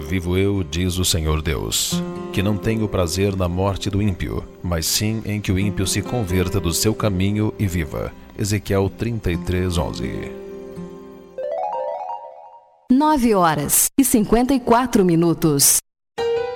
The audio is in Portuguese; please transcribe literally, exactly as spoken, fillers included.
vivo eu, diz o Senhor Deus, que não tenho prazer na morte do ímpio, mas sim em que o ímpio se converta do seu caminho e viva. Ezequiel trinta e três, onze. Nove horas e cinquenta e quatro minutos.